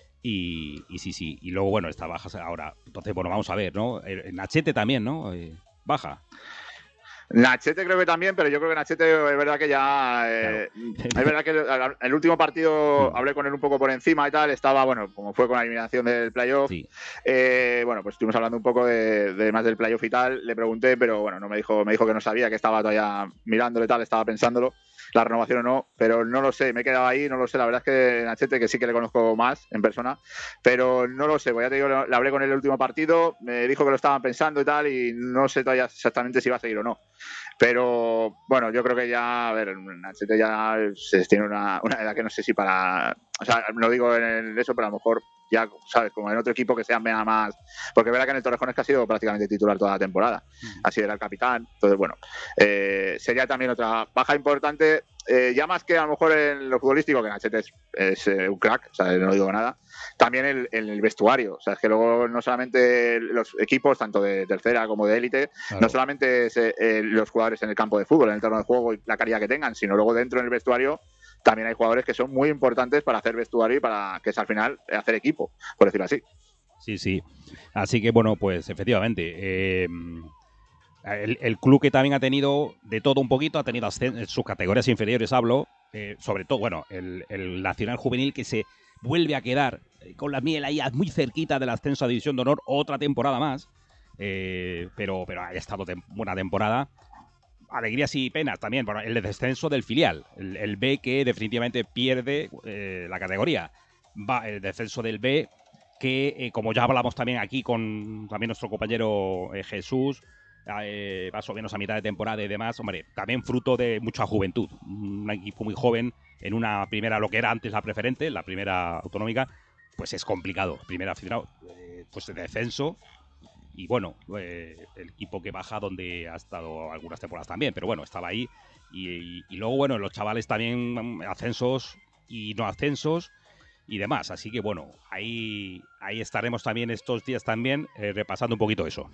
Y, y sí, sí. Y luego, bueno, está baja ahora. Entonces, bueno, vamos a ver, ¿no? Nachete también, ¿no? Eh, baja. Nachete creo que también, pero yo creo que Nachete es verdad que ya... Eh, claro. Es verdad que el último partido hablé con él un poco por encima y tal, estaba, bueno, como fue con la eliminación del playoff, sí. eh, bueno, pues estuvimos hablando un poco de, de más del playoff y tal, le pregunté, pero bueno, no me dijo, me dijo que no sabía, que estaba todavía mirándolo y tal, estaba pensándolo, la renovación o no, pero no lo sé, me he quedado ahí, no lo sé, la verdad es que Nachete, que sí que le conozco más en persona, pero no lo sé, pues ya te digo, le hablé con él el último partido, me dijo que lo estaban pensando y tal, y no sé todavía exactamente si va a seguir o no. Pero bueno, yo creo que ya, a ver, Nachete ya se tiene una, una edad que no sé si para, o sea, lo digo en eso, pero a lo mejor ya, sabes, como en otro equipo que sea más, porque es verdad que en el Torrejón es que ha sido prácticamente titular toda la temporada, mm. así era el capitán, entonces bueno, eh, sería también otra baja importante, eh, ya más que a lo mejor en lo futbolístico, que Nachete es, es eh, un crack, o sea, no digo nada, también en el, el vestuario, o sea, es que luego no solamente los equipos, tanto de tercera como de élite, claro. no solamente es, eh, los jugadores en el campo de fútbol, en el terreno de juego y la calidad que tengan, sino luego dentro en el vestuario también hay jugadores que son muy importantes para hacer vestuario y para que es al final hacer equipo, por decirlo así. Sí, sí. Así que bueno, pues efectivamente, eh, el, el club que también ha tenido de todo un poquito, ha tenido sus categorías inferiores, hablo, eh, sobre todo, bueno, el, el Nacional Juvenil que se vuelve a quedar con la miel ahí muy cerquita del ascenso a División de Honor otra temporada más, eh, pero, pero ha estado tem- buena temporada. Alegrías y penas también, bueno, el descenso del filial, el, el B que definitivamente pierde eh, la categoría. Va el descenso del B que, eh, como ya hablamos también aquí con también nuestro compañero eh, Jesús, eh, más o menos a mitad de temporada y demás, hombre, también fruto de mucha juventud. Un equipo muy joven en una primera, lo que era antes la preferente, la primera autonómica, pues es complicado. Primera final, eh, pues de descenso. Y bueno, eh, el equipo que baja donde ha estado algunas temporadas también, pero bueno, estaba ahí. Y, y, y luego, bueno, los chavales también ascensos y no ascensos y demás. Así que bueno, ahí, ahí estaremos también estos días también eh, repasando un poquito eso.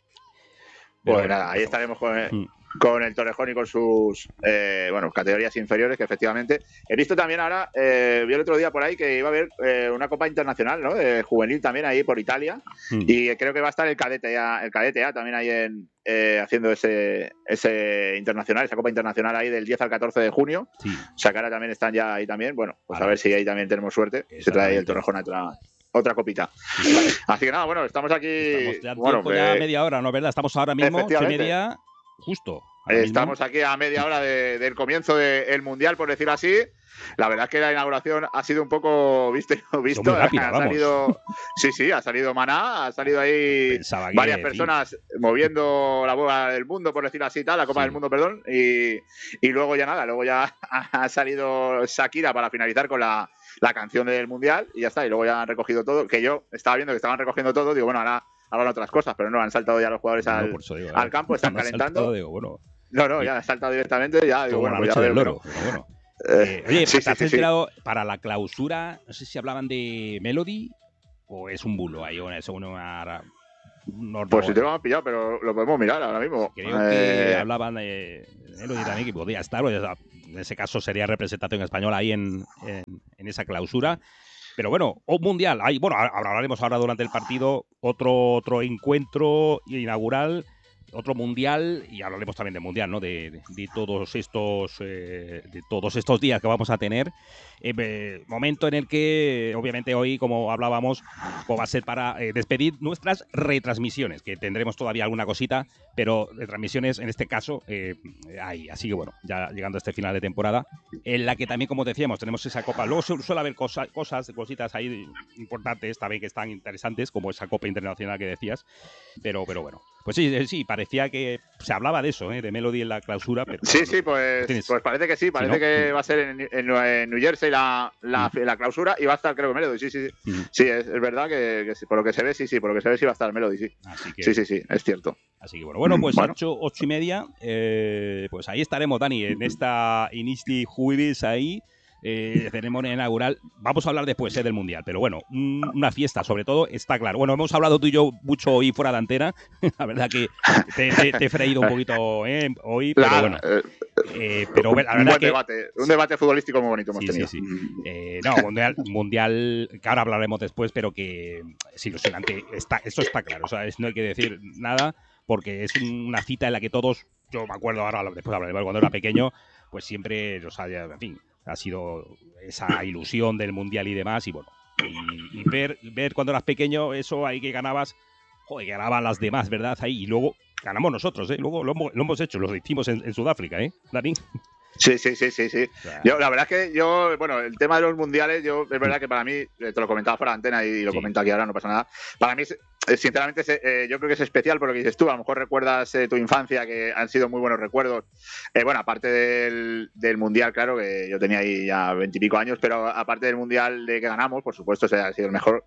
Pues bueno, nada, ahí estaremos con el, mm. con el Torrejón y con sus eh, bueno, categorías inferiores, que efectivamente. He visto también ahora, eh, vi el otro día por ahí que iba a haber eh, una Copa Internacional, ¿no? De juvenil también ahí por Italia. Mm. Y creo que va a estar el cadete ya, el cadete ya también ahí en, eh, haciendo ese, ese internacional, esa Copa Internacional ahí del diez al catorce de junio. Sí. O sea que ahora también están ya ahí también. Bueno, pues ahora, a ver si ahí también tenemos suerte. Se trae ahí el Torrejón a otra. Otra copita. Así que nada, bueno, estamos aquí. Estamos ya, bueno, ya eh, media hora, ¿no? ¿Verdad? Estamos ahora mismo, ocho y media, justo. Estamos aquí a media hora de, del comienzo del Mundial, por decirlo así. La verdad es que la inauguración ha sido un poco, viste, visto, muy rápida, ha vamos. salido, sí, sí, ha salido Maná, ha salido ahí Pensaba que, varias personas sí. moviendo la bola del mundo, por decirlo así, tal, la Copa sí. del Mundo, perdón, y, y luego ya nada, luego ya ha salido Shakira para finalizar con la, la canción del Mundial y ya está, y luego ya han recogido todo, que yo estaba viendo que estaban recogiendo todo, digo, bueno, ahora hablan otras cosas, pero no, han saltado ya los jugadores al, no, digo, al campo, están calentando. Saltado, digo, bueno, no, no, ya han saltado directamente, ya digo, bueno, pues ya del veo, loro, pero bueno. Eh, oye, sí, ¿te has sí, enterado sí. para la clausura? No sé si hablaban de Melody o es un bulo ahí, una, según una, una pues si te lo han pillado, pero lo podemos mirar ahora mismo. Creo eh... que hablaban de Melody también, que podía estar, o sea, en ese caso sería representación española ahí en, en, en esa clausura. Pero bueno, o mundial, hay, bueno, hablaremos ahora durante el partido, otro, otro encuentro inaugural, otro mundial, y hablaremos también de mundial, ¿no? De, de, de todos estos eh, de todos estos días que vamos a tener. Eh, momento en el que, obviamente, hoy, como hablábamos, pues va a ser para eh, despedir nuestras retransmisiones, que tendremos todavía alguna cosita, pero retransmisiones en este caso eh, hay. Así que bueno, ya llegando a este final de temporada, en la que también, como decíamos, tenemos esa copa. Luego suele haber cosa, cosas, cositas ahí importantes también que están interesantes, como esa copa internacional que decías, pero, pero bueno. Pues sí, sí, parecía que se hablaba de eso, ¿eh? De Melody en la clausura. Pero, sí, bueno, sí, pues, pues parece que sí, parece ¿sí, no? que va a ser en, en, en New Jersey la, la, mm. la clausura y va a estar, creo que Melody, sí, sí, sí. Mm. Sí, es, es verdad que, que por lo que se ve, sí, sí, por lo que se ve sí va a estar Melody, sí. Así que, sí, sí, sí, es cierto. Así que bueno, bueno, pues bueno. ocho, ocho y media, eh, pues ahí estaremos, Dani, en esta Inisti Jueves ahí. Eh, ceremonia inaugural. Vamos a hablar después eh, del Mundial, pero bueno, una fiesta, sobre todo, está claro. Bueno, hemos hablado tú y yo mucho hoy fuera de antena. La verdad que te, te, te he freído un poquito eh, hoy, pero la, bueno. Eh, pero la verdad un buen que, debate, un debate futbolístico muy bonito hemos sí, tenido. Sí, sí. Eh, no, mundial, mundial, que ahora hablaremos después, pero que es ilusionante. Está, eso está claro, o sea, es, no hay que decir nada, porque es una cita en la que todos, yo me acuerdo ahora, después hablaremos, cuando era pequeño, pues siempre, o sea, en fin, ha sido esa ilusión del Mundial y demás, y bueno, y, y ver, ver cuando eras pequeño eso ahí que ganabas, joder, que ganaban las demás, ¿verdad? Ahí, y luego ganamos nosotros, ¿eh? Luego lo hemos, lo hemos hecho, lo hicimos en, en Sudáfrica, ¿eh, Dani? Sí, sí, sí, sí, sí. Claro. Yo, la verdad es que yo, bueno, el tema de los mundiales, yo es verdad que para mí, te lo comentaba fuera de antena y lo sí. comento aquí ahora, no pasa nada. Para mí, sinceramente, eh, yo creo que es especial por lo que dices tú. A lo mejor recuerdas eh, tu infancia, que han sido muy buenos recuerdos. Eh, bueno, aparte del, del mundial, claro, que yo tenía ahí ya veintipico años, pero aparte del mundial de que ganamos, por supuesto, ese ha sido el mejor.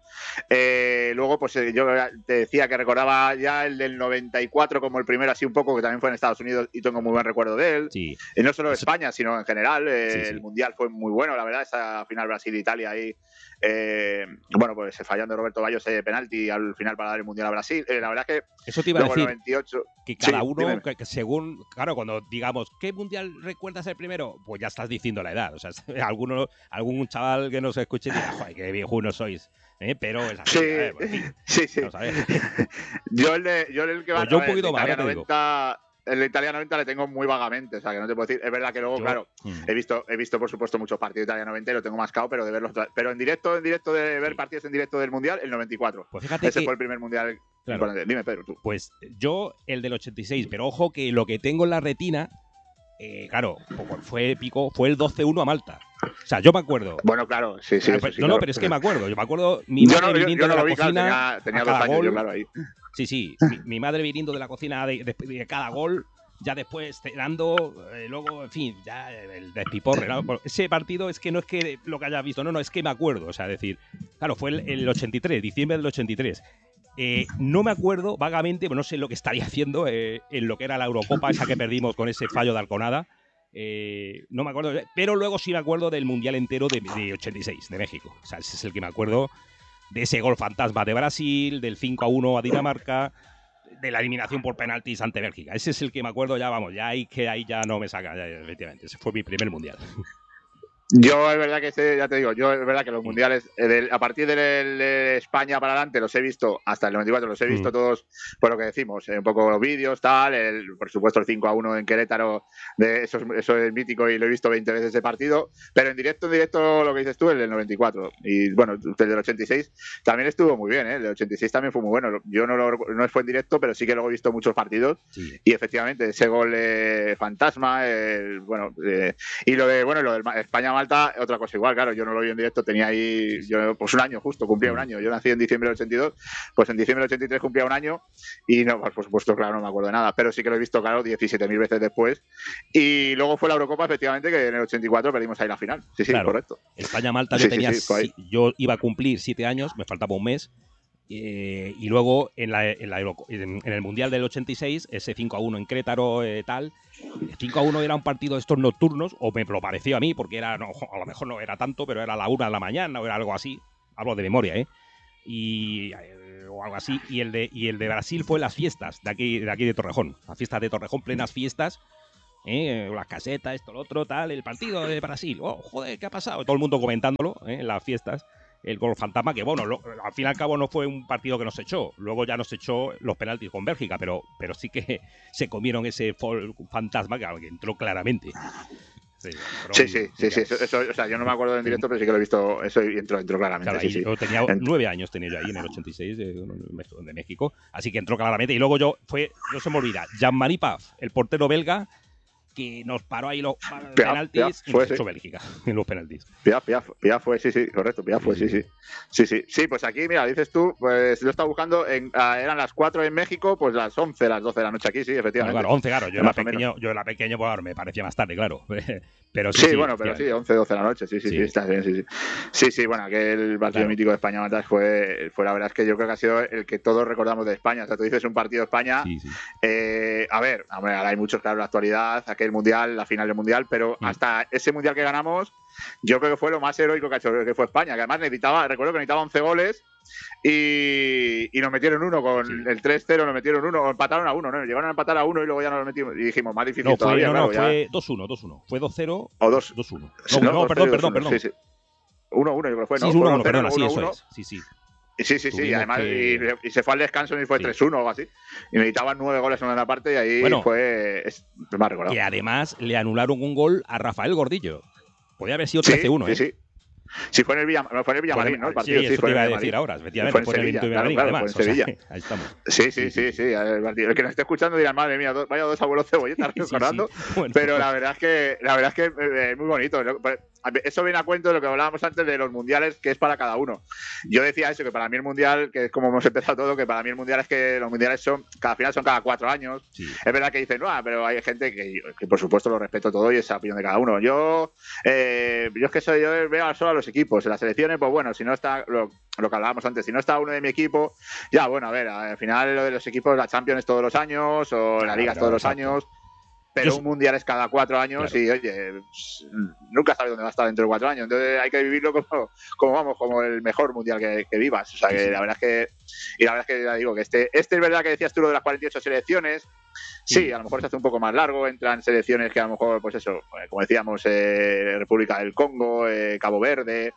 Eh, luego, pues yo te decía que recordaba ya el del noventa y cuatro como el primero, así un poco, que también fue en Estados Unidos y tengo muy buen recuerdo de él. Sí. Y no solo de España, sino en general. Eh, sí, sí. El mundial fue muy bueno, la verdad, esa final Brasil-Italia ahí. Eh, bueno, pues fallando Roberto Bayo ese penalti al final para dar el mundial a Brasil. Eh, la verdad es que. Eso te iba a decir. noventa y ocho, que cada sí, uno, que, que según. Claro, cuando digamos, ¿qué mundial recuerdas el primero? Pues ya estás diciendo la edad. O sea, alguno, algún chaval que nos escuche dirá, joder, qué viejunos sois. ¿Eh? Pero es así. Sí, eh, pues, en fin, sí, sí. yo, el de, yo el que va pues yo un poquito más, noventa. El Italia noventa le tengo muy vagamente, o sea, que no te puedo decir. Es verdad que luego, yo, claro, mm. he visto, he visto por supuesto muchos partidos de Italia noventa y lo tengo mascado, pero de verlos, pero en directo, en directo de ver sí. partidos en directo del Mundial, el noventa y cuatro. Pues fíjate ese que, fue el primer Mundial. Claro, dime, Pedro, tú. Pues yo el del ochenta y seis, pero ojo que lo que tengo en la retina, eh, claro, fue épico, fue el doce uno a Malta. O sea, yo me acuerdo. Bueno, claro, sí, sí. Ah, pues, sí no, claro. no, pero es que me acuerdo. Yo me acuerdo mi madre yo no, viniendo yo, yo de la vi, cocina. Claro, tenía, tenía a dos cada años, gol. yo, claro, ahí. Sí, sí. mi, mi madre viniendo de la cocina de, de, de cada gol. Ya después cenando, eh, luego, en fin, ya el despiporre, ¿no? Ese partido es que no es que lo que hayas visto, no, no, es que me acuerdo, o sea, decir, claro, fue el, el ochenta y tres, diciembre del ochenta y tres. Eh, no me acuerdo vagamente, no sé lo que estaría haciendo eh, en lo que era la Eurocopa, esa que perdimos con ese fallo de Alconada. Eh, no me acuerdo, pero luego sí me acuerdo del Mundial entero de, de ochenta y seis, de México. O sea, ese es el que me acuerdo, de ese gol fantasma de Brasil, del cinco a uno a Dinamarca, de la eliminación por penaltis ante Bélgica. Ese es el que me acuerdo ya, vamos, ya ahí que ahí ya no me saca, ya, efectivamente. Ese fue mi primer Mundial. Yo es verdad que este, ya te digo, yo es verdad que los mundiales, eh, de, a partir de, de España para adelante los he visto, hasta el noventa y cuatro los he visto mm. todos, por lo que decimos, eh, un poco los vídeos, tal, el, por supuesto el cinco a uno en Querétaro, de eso, eso es mítico y lo he visto veinte veces ese partido, pero en directo, en directo lo que dices tú, el del noventa y cuatro, y bueno, el del ochenta y seis también estuvo muy bien, ¿eh? El del ochenta y seis también fue muy bueno, yo no, lo, no fue en directo, pero sí que luego he visto muchos partidos, sí. Y efectivamente ese gol eh, fantasma, eh, bueno, eh, y lo de, bueno, lo del España Malta, otra cosa igual, claro, yo no lo vi en directo, tenía ahí, yo, pues un año justo, cumplía un año, yo nací en diciembre del ochenta y dos, pues en diciembre del ochenta y tres cumplía un año y no, pues, por supuesto, claro, no me acuerdo de nada, pero sí que lo he visto, claro, diecisiete mil veces después, y luego fue la Eurocopa, efectivamente, que en el ochenta y cuatro perdimos ahí la final, sí, sí, claro. Correcto. España-Malta, sí, yo tenía, sí, sí, yo iba a cumplir siete años, me faltaba un mes, Eh, y luego en, la, en, la, en, en el Mundial del ochenta y seis, ese cinco a uno en Querétaro, eh, tal, cinco a uno era un partido de estos nocturnos, o me lo pareció a mí, porque era, no, a lo mejor no era tanto, pero era a la una de la mañana o era algo así, hablo de memoria, ¿eh? Y, eh, o algo así, y el, de, y el de Brasil fue las fiestas de aquí, de aquí de Torrejón, las fiestas de Torrejón, plenas fiestas, ¿eh? Las casetas, esto, lo otro, tal, el partido de Brasil, oh, joder, ¿qué ha pasado? Todo el mundo comentándolo, ¿eh? En las fiestas. El gol fantasma, que bueno, lo, al fin y al cabo no fue un partido que nos echó, luego ya nos echó los penaltis con Bélgica, pero, pero sí que se comieron ese fantasma que, que entró claramente. Sí, sí, sí, sí, sí, eso, eso, o sea, yo no me acuerdo en directo, pero sí que lo he visto, eso entró, entró claramente. Claro, sí, sí. Yo tenía nueve años, tenía yo ahí en el ochenta y seis de, de México, así que entró claramente, y luego yo, fue, no se me olvida, Jean-Marie Paf, el portero belga, que nos paró ahí los Piaf, penaltis Piaf, y nos fue, echó sí. Bélgica en los penaltis. Piaf, Piaf, Piaf fue, sí, sí, correcto, Piaf fue, sí, sí. Sí, sí, sí, pues aquí, mira, dices tú, pues yo estaba buscando, en, uh, eran las cuatro en México, pues las once, las doce de la noche aquí, sí, efectivamente. Bueno, claro, once, claro, yo era pequeño, yo era pequeño, pues me parecía más tarde, claro. Pero sí, sí, sí, bueno, pero sí, once, doce de la noche, sí, sí, sí, sí, está bien, sí, sí. Sí, sí, bueno, aquel partido claro. mítico de España-Malta fue, fue la verdad es que yo creo que ha sido el que todos recordamos de España. O sea, tú dices un partido de España, sí, sí. Eh, a ver, hombre, ahora hay muchos, claro, en la actualidad, aquel mundial, la final del mundial, pero sí. hasta ese mundial que ganamos, yo creo que fue lo más heroico que ha hecho, que fue España, que además necesitaba, recuerdo que necesitaba once goles. Y, y nos metieron uno con sí. el tres cero, nos metieron uno, o empataron a uno, ¿no? Llegaron a empatar a uno y luego ya nos metimos. Y dijimos, más difícil no, fue, todavía. No, claro, no, ya. fue dos uno, dos uno. Fue dos cero o dos uno. No, no, no perdón, perdón, perdón. Sí, sí. uno uno, yo creo que fue, ¿no? Sí, uno uno, perdón, sí, eso es. Sí, sí. Sí, sí, sí, y además que... y, y se fue al descanso y fue sí. tres uno o algo así. Y necesitaban nueve goles en una parte y ahí bueno, fue es, más recordado. Y además le anularon un gol a Rafael Gordillo. Podía haber sido trece uno, sí, ¿eh? Sí, sí. Sí, fue en el, Villa, fue en el Villamarín, ¿no? El partido, sí, eso sí, fue te iba a decir ahora, efectivamente. Fue en Sevilla, fue claro, claro, además, fue en Sevilla. O sea, ahí estamos. Sí, sí, sí, sí. El, el que nos esté escuchando dirá, madre mía, dos, vaya dos abuelos cebolletas recordando. Sí, sí. Bueno, pero pues... la verdad es que la verdad es que es muy bonito. Eso viene a cuento de lo que hablábamos antes de los mundiales, que es para cada uno. Yo decía eso, que para mí el mundial, que es como hemos empezado todo, que para mí el mundial es que los mundiales son, cada final son cada cuatro años. Sí. Es verdad que dicen, no, pero hay gente que, que por supuesto lo respeto todo y es la opinión de cada uno. Yo, eh, yo es que soy, yo veo solo a los equipos, en la selección. Pues bueno, si no está lo, lo que hablábamos antes, si no está uno de mi equipo, ya bueno, a ver, al final lo de los equipos, la Champions todos los años o la Liga todos los años, pero un mundial es cada cuatro años claro. Y oye, nunca sabes dónde va a estar dentro de cuatro años, entonces hay que vivirlo como, como vamos, como el mejor mundial que, que vivas, o sea que sí, sí. la verdad es que, y la verdad es que ya digo que este, este es verdad que decías tú lo de las cuarenta y ocho selecciones. Sí, sí, a lo mejor se hace un poco más largo, entran selecciones que a lo mejor, pues eso, como decíamos, eh, República del Congo, eh, Cabo Verde,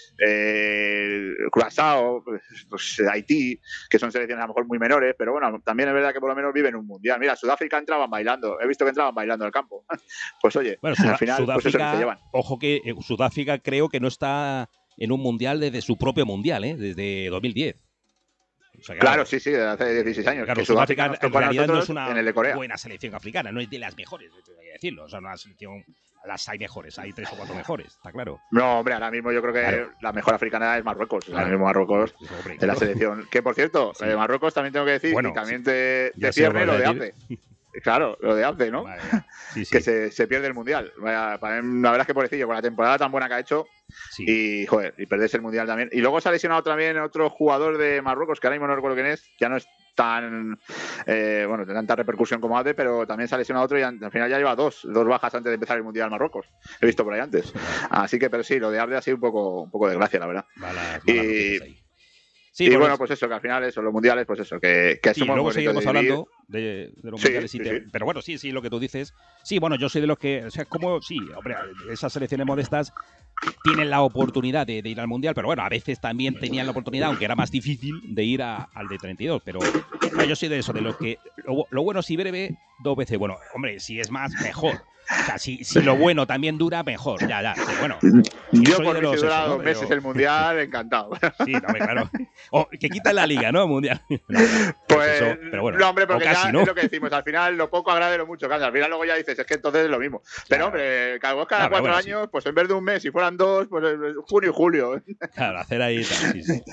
eh, Curazao, pues, Haití, que son selecciones a lo mejor muy menores, pero bueno, también es verdad que por lo menos viven un mundial. Mira, Sudáfrica entraban bailando, he visto que entraban bailando al campo. Pues oye, bueno, al final, Sudáfrica, pues eso que se llevan. Ojo que eh, Sudáfrica creo que no está en un mundial desde su propio mundial, ¿eh? Desde dos mil diez. O sea, claro, claro, sí, sí, desde hace dieciséis años. Claro, que Sudáfrica, Sudáfrica en realidad no es una en el de Corea. buena selección africana, no es de las mejores, hay que decirlo. O sea, una selección, las hay mejores, hay tres o cuatro mejores, está claro. No, hombre, ahora mismo yo creo que claro. la mejor africana es Marruecos. Claro. Ahora mismo Marruecos sí, hombre, es la selección. Que por cierto, sí. eh, Marruecos también tengo que decir, bueno, y también sí. te, te pierde lo de Abde. Claro, lo de Abde, ¿no? Vale, sí, sí. Que se, se pierde el mundial. Vaya, para mí, la verdad es que pobrecillo, con la temporada tan buena que ha hecho. Sí. Y, joder, y perderse el mundial también. Y luego se ha lesionado también otro jugador de Marruecos, que ahora mismo no recuerdo quién es, ya no es tan, eh, bueno, de tanta repercusión como Abde, pero también se ha lesionado otro y al final ya lleva dos, dos bajas antes de empezar el mundial Marruecos. He visto por ahí antes. Así que, pero sí, lo de Abde ha sido un poco, un poco de desgracia, la verdad. Malas, malas y. Sí, y bueno, eso. Pues eso, que al final eso, los mundiales, pues eso, que, que sí, somos luego seguimos hablando, de, de los sí, mundiales. Sí, te, sí. Pero bueno, sí, sí, lo que tú dices. Sí, bueno, yo soy de los que, o sea, como, sí, hombre, esas selecciones modestas tienen la oportunidad de, de ir al mundial, pero bueno, a veces también tenían la oportunidad, aunque era más difícil, de ir a, al de treinta y dos. Pero no, yo soy de eso, de los que lo, lo bueno si breve, dos veces bueno. Hombre, si es más, mejor. O sea, si, si lo bueno también dura, mejor. Ya, ya. Pero bueno, yo soy por de mí si los dura eso, ¿no? dos meses Pero... el mundial, encantado. Sí, no, claro. O que quiten la liga, ¿no? Mundial. No, no, pues, pues eso, pero bueno, no, hombre, porque casi, ya ¿no? es lo que decimos. Al final, lo poco agrade lo mucho cambia. Al final, luego ya dices, es que entonces es lo mismo. Claro. Pero, hombre, cada, cada no, cuatro bueno, años, sí. Pues en vez de un mes, si fueran dos, pues junio y julio. Claro, hacer ahí tal, sí, sí.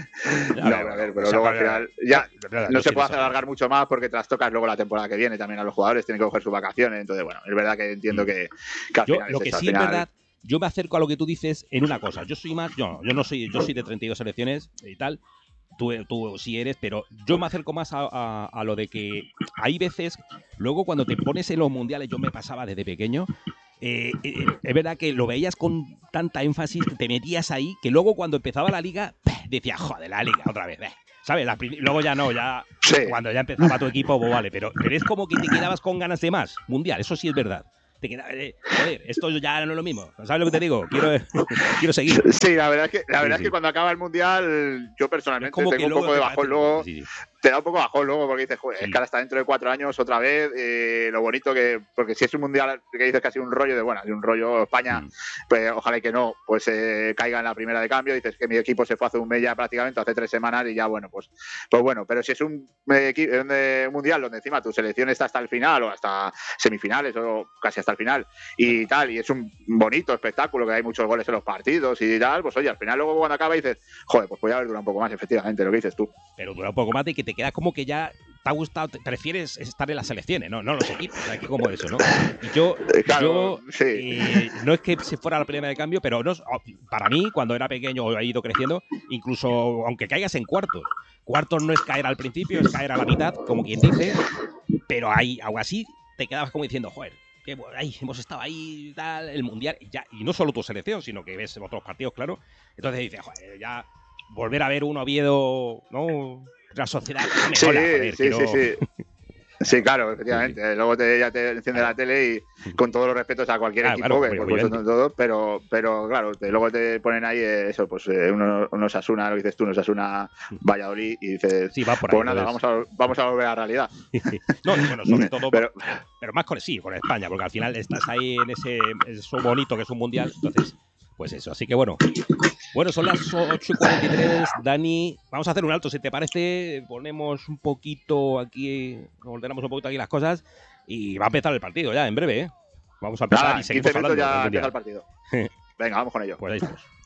Ya, no, ver, a ver, pero o sea, luego al final ya no, no se puede alargar mucho más porque trastocas luego la temporada que viene también a los jugadores, tienen que coger sus vacaciones. Entonces, bueno, es verdad que entiendo que, que al yo, final lo es que eso, sí al final... es verdad, yo me acerco a lo que tú dices en una cosa. Yo soy más, yo, yo no soy, yo soy de treinta y dos selecciones y tal. Tú, tú sí eres, pero yo me acerco más a, a, a lo de que hay veces, luego cuando te pones en los mundiales, yo me pasaba desde pequeño, eh, eh, es verdad que lo veías con tanta énfasis, te metías ahí, que luego cuando empezaba la liga, decías, joder, la liga, otra vez, eh. ¿Sabes? La, luego ya no, ya sí. Cuando ya empezaba tu equipo, pues vale, pero, pero es como que te quedabas con ganas de más, mundial, eso sí es verdad. Te queda, eh, joder, esto ya no es lo mismo. ¿Sabes lo que te digo? Quiero, quiero seguir. Sí, la verdad es que, la verdad sí, es que sí. cuando acaba el mundial, yo personalmente tengo un poco de bajón parece, luego. Sí, sí. Te da un poco bajón luego porque dices, joder, sí. es que ahora está dentro de cuatro años otra vez. Eh, lo bonito que, porque si es un mundial que dices casi un rollo de, bueno, de un rollo España, mm. pues ojalá que no, pues eh, caiga en la primera de cambio. Dices que mi equipo se fue hace un mes ya prácticamente, hace tres semanas y ya, bueno, pues, pues bueno. Pero si es un, eh, un mundial donde encima tu selección está hasta el final o hasta semifinales o casi hasta el final y tal, y es un bonito espectáculo que hay muchos goles en los partidos y tal, pues oye, al final luego cuando acaba dices, joder, pues puede haber durado un poco más, efectivamente, lo que dices tú. Pero dura un poco más de que te queda como que ya te ha gustado, te prefieres estar en las selecciones, no, no los equipos, o sea, que como eso, ¿no? Y yo, claro, yo sí. eh, no es que se fuera la primera de cambio, pero no, para mí, cuando era pequeño he ido creciendo, incluso aunque caigas en cuartos, cuartos no es caer al principio, es caer a la mitad, como quien dice, pero ahí, aún así, te quedabas como diciendo, joder, que ay, hemos estado ahí, tal, el mundial, y, ya, y no solo tu selección, sino que ves otros partidos, claro, entonces dices, joder, ya volver a ver un Oviedo, ¿no? La sociedad me sí, mola, joder, sí, quiero... sí, sí. Sí, claro, efectivamente. Sí, sí. Luego te, ya te enciende claro. la tele y con todos los respetos a cualquier ah, equipo, claro, que por supuesto no todo, pero, pero claro, te, luego te ponen ahí eso, pues eh, unos uno Asuna, lo dices tú, unos Asuna Valladolid y dices, sí, va por ahí, pues nada, vamos a, vamos a volver a la realidad. No, bueno, sobre todo, pero, pero más con sí, con España, porque al final estás ahí en ese eso bonito que es un mundial, entonces, pues eso, así que bueno. Bueno, son las ocho y cuarenta y tres, Dani, vamos a hacer un alto, si te parece, ponemos un poquito aquí, ordenamos un poquito aquí las cosas y va a empezar el partido ya, en breve, ¿eh? Vamos a empezar Nada, y seguimos quince minutos hablando. Ya empieza el partido. Venga, vamos con ello. Pues ahí estamos.